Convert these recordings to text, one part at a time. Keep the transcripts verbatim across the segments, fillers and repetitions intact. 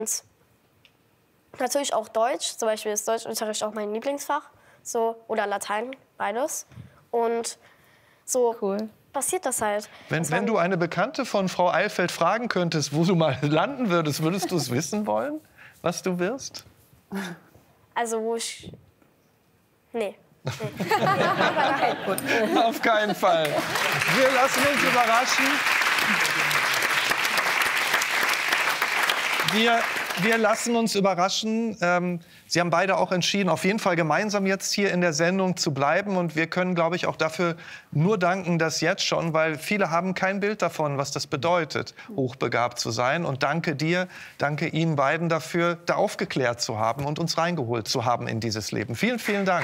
Natürlich auch Deutsch, zum Beispiel ist Deutschunterricht auch mein Lieblingsfach, so, oder Latein, beides. Und so cool. passiert das halt. Wenn, das wenn du eine Bekannte von Frau Eilfeld fragen könntest, wo du mal landen würdest, würdest du es wissen wollen, was du wirst? Also wo ich... Nee. nee. Auf keinen Fall. Wir lassen uns überraschen. Wir, wir lassen uns überraschen. Ähm, Sie haben beide auch entschieden, auf jeden Fall gemeinsam jetzt hier in der Sendung zu bleiben. Und wir können, glaube ich, auch dafür nur danken, das jetzt schon, weil viele haben kein Bild davon, was das bedeutet, hochbegabt zu sein. Und danke dir, danke Ihnen beiden dafür, da aufgeklärt zu haben und uns reingeholt zu haben in dieses Leben. Vielen, vielen Dank.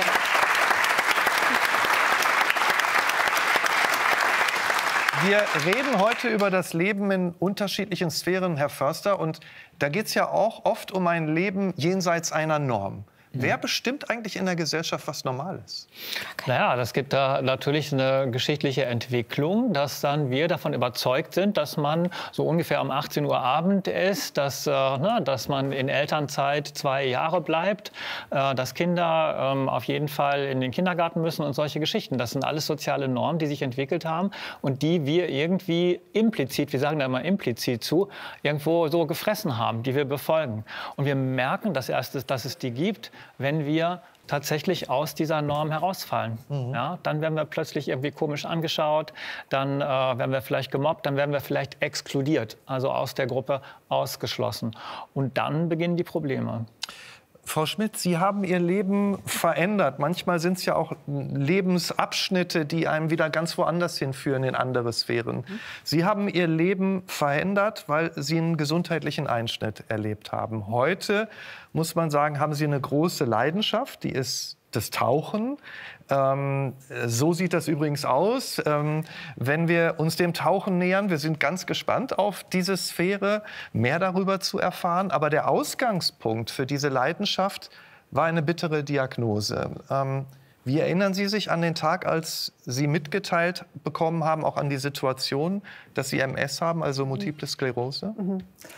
Wir reden heute über das Leben in unterschiedlichen Sphären, Herr Förster. Und da geht es ja auch oft um ein Leben jenseits einer Norm. Mhm. Wer bestimmt eigentlich in der Gesellschaft, was normal ist? Naja, das gibt da natürlich eine geschichtliche Entwicklung, dass dann wir davon überzeugt sind, dass man so ungefähr um achtzehn Uhr Abend ist, dass, äh, na, dass man in Elternzeit zwei Jahre bleibt, äh, dass Kinder ähm, auf jeden Fall in den Kindergarten müssen und solche Geschichten. Das sind alles soziale Normen, die sich entwickelt haben und die wir irgendwie implizit, wir sagen da immer implizit zu, irgendwo so gefressen haben, die wir befolgen. Und wir merken das erst, dass es die gibt, wenn wir tatsächlich aus dieser Norm herausfallen. Mhm. Ja, dann werden wir plötzlich irgendwie komisch angeschaut, dann äh, werden wir vielleicht gemobbt, dann werden wir vielleicht exkludiert, also aus der Gruppe ausgeschlossen. Und dann beginnen die Probleme. Frau Schmidt, Sie haben Ihr Leben verändert. Manchmal sind es ja auch Lebensabschnitte, die einem wieder ganz woanders hinführen, in andere Sphären. Mhm. Sie haben Ihr Leben verändert, weil Sie einen gesundheitlichen Einschnitt erlebt haben. Heute, muss man sagen, haben Sie eine große Leidenschaft, die ist das Tauchen. Ähm, so sieht das übrigens aus, ähm, wenn wir uns dem Tauchen nähern. Wir sind ganz gespannt auf diese Sphäre, mehr darüber zu erfahren. Aber der Ausgangspunkt für diese Leidenschaft war eine bittere Diagnose. Ähm, wie erinnern Sie sich an den Tag, als Sie mitgeteilt bekommen haben, auch an die Situation, dass Sie M S haben, also Multiple Sklerose? Mhm.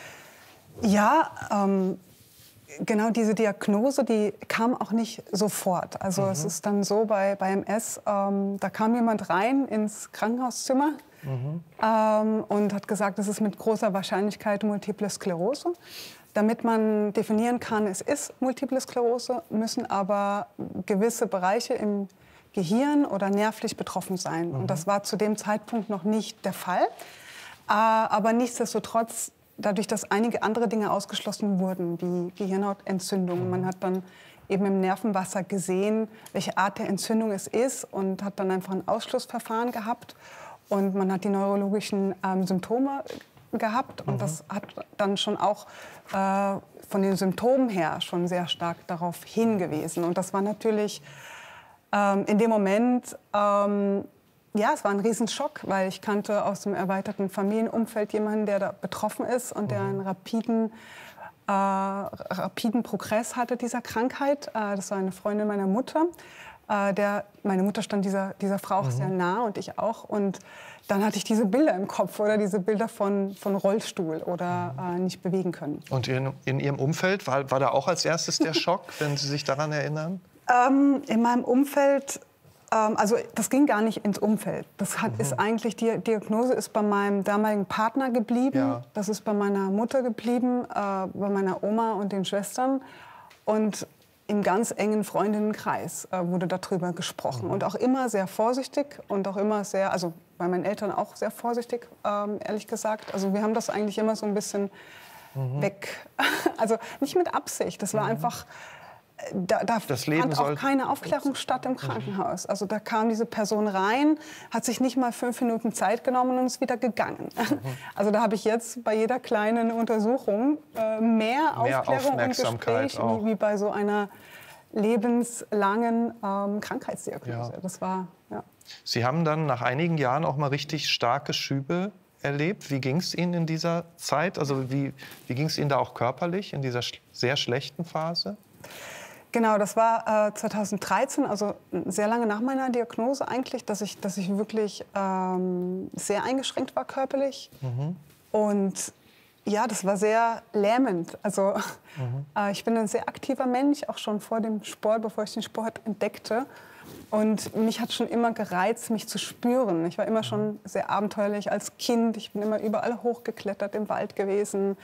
Ja, ähm genau diese Diagnose, die kam auch nicht sofort. Also mhm. es ist dann so bei, bei M S, ähm, da kam jemand rein ins Krankenhauszimmer mhm. ähm, und hat gesagt, es ist mit großer Wahrscheinlichkeit Multiple Sklerose. Damit man definieren kann, es ist Multiple Sklerose, müssen aber gewisse Bereiche im Gehirn oder nervlich betroffen sein. Mhm. Und das war zu dem Zeitpunkt noch nicht der Fall. Äh, aber nichtsdestotrotz, dadurch, dass einige andere Dinge ausgeschlossen wurden, wie Gehirnhautentzündung. Man hat dann eben im Nervenwasser gesehen, welche Art der Entzündung es ist und hat dann einfach ein Ausschlussverfahren gehabt. Und man hat die neurologischen ähm, Symptome gehabt. Und mhm. das hat dann schon auch äh, von den Symptomen her schon sehr stark darauf hingewiesen. Und das war natürlich ähm, in dem Moment... Ähm, Ja, es war ein Riesenschock, weil ich kannte aus dem erweiterten Familienumfeld jemanden, der da betroffen ist und der einen rapiden, äh, rapiden Progress hatte dieser Krankheit. Äh, das war eine Freundin meiner Mutter. Äh, der, meine Mutter stand dieser, dieser Frau auch mhm. sehr nah und ich auch. Und dann hatte ich diese Bilder im Kopf oder diese Bilder von, von Rollstuhl oder äh, nicht bewegen können. Und in, in Ihrem Umfeld, war, war da auch als erstes der Schock, wenn Sie sich daran erinnern? Ähm, in meinem Umfeld... Also das ging gar nicht ins Umfeld. Das hat, mhm. ist eigentlich, die Diagnose ist bei meinem damaligen Partner geblieben. Ja. Das ist bei meiner Mutter geblieben, äh, bei meiner Oma und den Schwestern. Und im ganz engen Freundinnenkreis äh, wurde darüber gesprochen. Mhm. Und auch immer sehr vorsichtig und auch immer sehr, also bei meinen Eltern auch sehr vorsichtig, ähm, ehrlich gesagt. Also wir haben das eigentlich immer so ein bisschen mhm. weg, also nicht mit Absicht. Das war mhm. einfach... Da, da fand auch keine Aufklärung statt im Krankenhaus. Also da kam diese Person rein, hat sich nicht mal fünf Minuten Zeit genommen und ist wieder gegangen. Mhm. Also da habe ich jetzt bei jeder kleinen Untersuchung äh, mehr, mehr Aufklärung und Gespräch wie, wie bei so einer lebenslangen ähm, Krankheitsdiagnose. Ja. Das war, ja. Sie haben dann nach einigen Jahren auch mal richtig starke Schübe erlebt. Wie ging es Ihnen in dieser Zeit? Also wie, wie ging es Ihnen da auch körperlich in dieser sch sehr schlechten Phase? Genau, das war äh, zweitausenddreizehn, also sehr lange nach meiner Diagnose eigentlich, dass ich, dass ich wirklich ähm, sehr eingeschränkt war körperlich. Mhm. Und ja, das war sehr lähmend. Also mhm. äh, ich bin ein sehr aktiver Mensch, auch schon vor dem Sport, bevor ich den Sport entdeckte. Und mich hat schon immer gereizt, mich zu spüren. Ich war immer schon sehr abenteuerlich als Kind. Ich bin immer überall hochgeklettert, im Wald gewesen,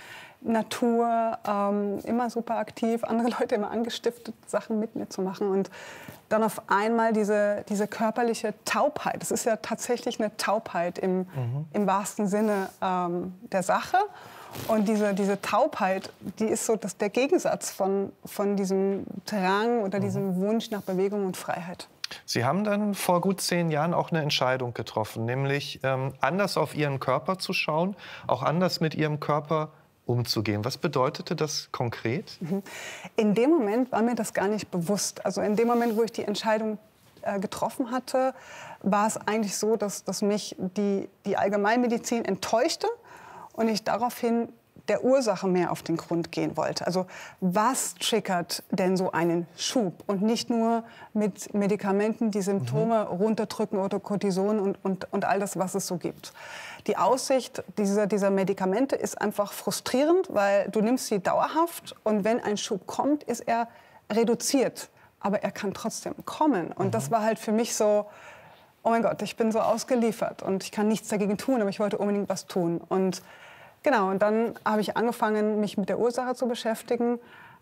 Natur, ähm, immer super aktiv, andere Leute immer angestiftet, Sachen mit mir zu machen. Und dann auf einmal diese, diese körperliche Taubheit. Das ist ja tatsächlich eine Taubheit im, mhm. im wahrsten Sinne ähm, der Sache. Und diese, diese Taubheit, die ist so das, der Gegensatz von, von diesem Drang oder diesem Wunsch nach Bewegung und Freiheit. Sie haben dann vor gut zehn Jahren auch eine Entscheidung getroffen, nämlich ähm, anders auf Ihren Körper zu schauen, auch anders mit Ihrem Körper umzugehen. Was bedeutete das konkret? In dem Moment war mir das gar nicht bewusst. Also in dem Moment, wo ich die Entscheidung äh, getroffen hatte, war es eigentlich so, dass, dass mich die, die Allgemeinmedizin enttäuschte und ich daraufhin der Ursache mehr auf den Grund gehen wollte. Also was triggert denn so einen Schub? Und nicht nur mit Medikamenten die Symptome mhm. runterdrücken oder Cortison und, und, und all das, was es so gibt. Die Aussicht dieser, dieser Medikamente ist einfach frustrierend, weil du nimmst sie dauerhaft und wenn ein Schub kommt, ist er reduziert. Aber er kann trotzdem kommen. Und mhm. das war halt für mich so, oh mein Gott, ich bin so ausgeliefert und ich kann nichts dagegen tun, aber ich wollte unbedingt was tun. Und genau, und dann habe ich angefangen, mich mit der Ursache zu beschäftigen.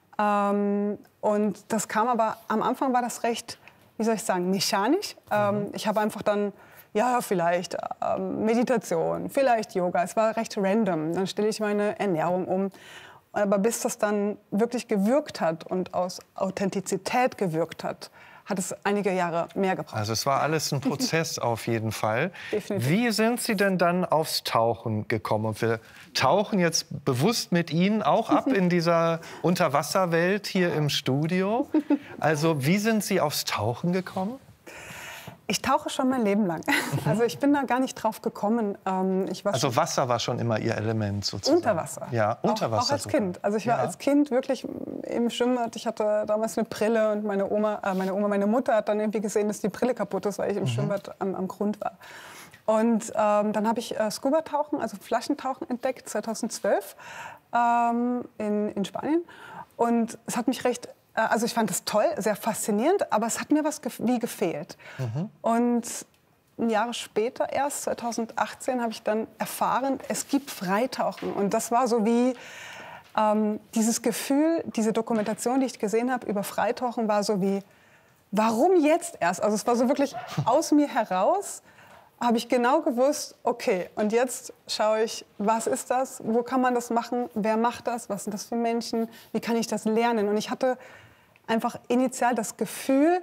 Ähm, und das kam aber, am Anfang war das recht, wie soll ich sagen, mechanisch. Ähm, mhm. Ich habe einfach dann, ja, vielleicht ähm, Meditation, vielleicht Yoga. Es war recht random. Dann stelle ich meine Ernährung um. Aber bis das dann wirklich gewirkt hat und aus Authentizität gewirkt hat, hat es einige Jahre mehr gebraucht. Also es war alles ein Prozess auf jeden Fall. Definitiv. Wie sind Sie denn dann aufs Tauchen gekommen? Und wir tauchen jetzt bewusst mit Ihnen auch ab in dieser Unterwasserwelt hier im Studio. Also wie sind Sie aufs Tauchen gekommen? Ich tauche schon mein Leben lang. Also ich bin da gar nicht drauf gekommen. Ähm, ich war also Wasser war schon immer Ihr Element sozusagen? Unter Wasser. Ja, unter Wasser. Auch, auch als sogar. Kind. Also ich war ja. als Kind wirklich im Schwimmbad. Ich hatte damals eine Brille und meine Oma, äh, meine Oma, meine Mutter hat dann irgendwie gesehen, dass die Brille kaputt ist, weil ich im mhm. Schwimmbad am, am Grund war. Und ähm, dann habe ich äh, Scuba-Tauchen, also Flaschentauchen entdeckt, zweitausendzwölf ähm, in, in Spanien. Und es hat mich recht... Also ich fand das toll, sehr faszinierend, aber es hat mir was gef- wie gefehlt. Mhm. Und Jahre später, erst zweitausendachtzehn, habe ich dann erfahren, es gibt Freitauchen. Und das war so wie ähm, dieses Gefühl, diese Dokumentation, die ich gesehen habe über Freitauchen, war so wie, warum jetzt erst? Also es war so wirklich aus mir heraus, habe ich genau gewusst, okay, und jetzt schaue ich, was ist das, wo kann man das machen, wer macht das, was sind das für Menschen, wie kann ich das lernen? Und ich hatte einfach initial das Gefühl,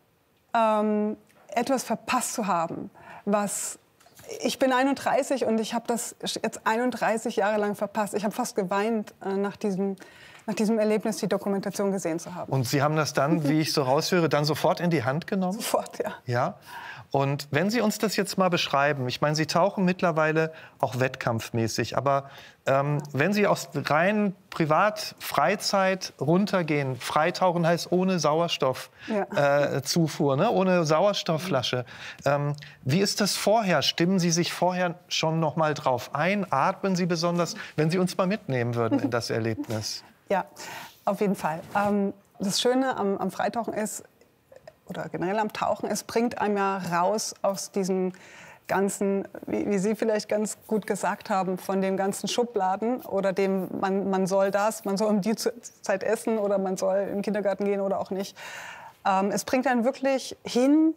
ähm, etwas verpasst zu haben. Was, ich bin einunddreißig und ich habe das jetzt einunddreißig Jahre lang verpasst. Ich habe fast geweint äh, nach diesem, nach diesem Erlebnis, die Dokumentation gesehen zu haben. Und Sie haben das dann, wie ich so raushöre, dann sofort in die Hand genommen? Sofort, ja. Ja? Und wenn Sie uns das jetzt mal beschreiben, ich meine, Sie tauchen mittlerweile auch wettkampfmäßig, aber ähm, wenn Sie aus rein Privat-Freizeit runtergehen, Freitauchen heißt ohne Sauerstoffzufuhr, ja. äh, ne? ohne Sauerstoffflasche. Ähm, wie ist das vorher? Stimmen Sie sich vorher schon noch mal drauf ein? Atmen Sie besonders, wenn Sie uns mal mitnehmen würden in das Erlebnis? Ja, auf jeden Fall. Ähm, das Schöne am, am Freitauchen ist, oder generell am Tauchen, es bringt einem ja raus aus diesem ganzen, wie, wie Sie vielleicht ganz gut gesagt haben, von den ganzen Schubladen oder dem, man, man soll das, man soll um die Zeit essen oder man soll in den Kindergarten gehen oder auch nicht. Ähm, es bringt einen wirklich hin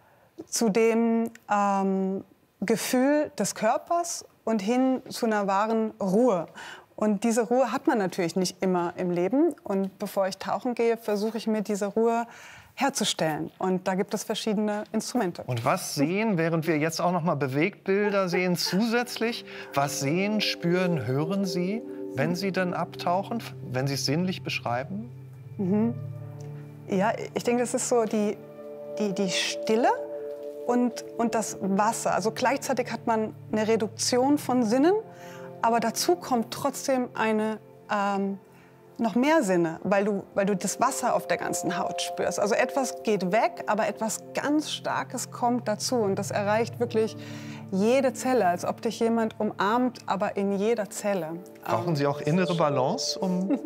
zu dem ähm, Gefühl des Körpers und hin zu einer wahren Ruhe. Und diese Ruhe hat man natürlich nicht immer im Leben. Und bevor ich tauchen gehe, versuche ich mir diese Ruhe herzustellen. Und da gibt es verschiedene Instrumente. Und was sehen, während wir jetzt auch noch mal Bewegtbilder sehen, zusätzlich, was sehen, spüren, hören Sie, wenn Sie dann abtauchen, wenn Sie es sinnlich beschreiben? Mhm. Ja, ich denke, das ist so die, die, die Stille und, und das Wasser. Also gleichzeitig hat man eine Reduktion von Sinnen, aber dazu kommt trotzdem eine ähm, noch mehr Sinne, weil du, weil du das Wasser auf der ganzen Haut spürst. Also etwas geht weg, aber etwas ganz Starkes kommt dazu. Und das erreicht wirklich jede Zelle, als ob dich jemand umarmt, aber in jeder Zelle. Brauchen Sie auch innere Balance, um